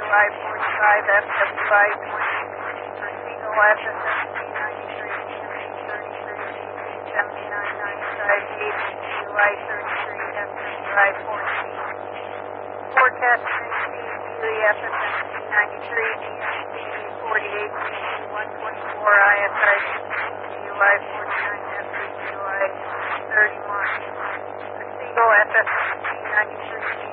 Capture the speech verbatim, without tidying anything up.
I forty-five, F W I twenty, Persigo F S S T ninety-three, thirty-three, seventy-nine ninety-five, H W I thirty-three, F W I fourteen. Forecast three C, F S S T ninety-three, D M C forty-eight, one twenty-four, I S I G U I forty-nine, F W I thirty-one. Persigo F S S T ninety-three,